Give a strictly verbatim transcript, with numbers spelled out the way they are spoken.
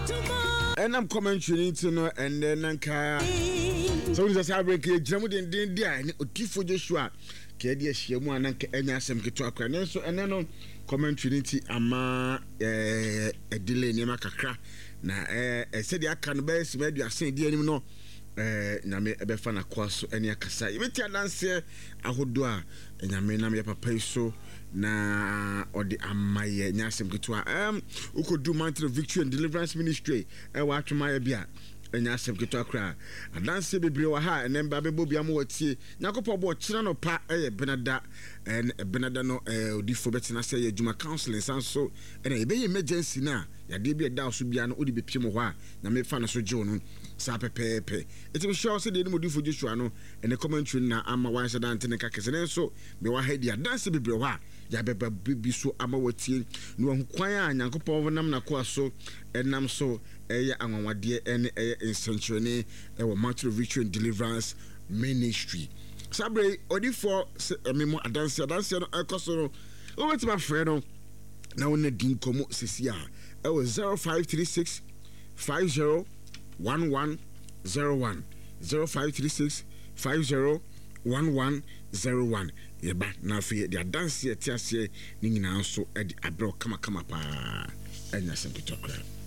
And I'm commentary to know and then anka. So just have break here. Jamu den den dia ni otifo Joshua. Ke dia hyiamu ananka enya asem keto akra. Nenso ene no commentary ti ama eh edile ni makakra na eh se dia aka no be se me dua sen dia nim no eh nyame ebefa na kwaso ene akasa. Yebeti adanse ahodo a nyame na me papa iso na odi amaye nyasem keto a em ukodu Mountain Victory and Deliverance Ministry e wa atwoma bia enya asem keto akra adanse bebre wa ha ene mba bebo bia mo watie nyakopo bo kira no pa eye benada en benada no eh odifo betina se ye juma counseling sanso ene ebe emergency na ya de bia da so bia no odi bepiem ho a na me fa na so jo no sa pepepe eti be sure se de ni modifo Joshua no ene commentary na ama wan se dan tene ka kese so me wa ha dia adanse bebre ho a ya beba bi so ama watie no hukwan a nyakopo nam na ko aso enam so eye anwanwade ene eye insensually e wo Mountain Victory and Deliverance Ministry sabre odi for memo adanse adanse no ekoso no o wet my friend no na wona din komo sisi a e wo zero five three six five zero one one zero one zero five three six five zero one one zero one yeba na fe dia dance etiase ni nyina so e di abro kama kama pa enya sem to talk.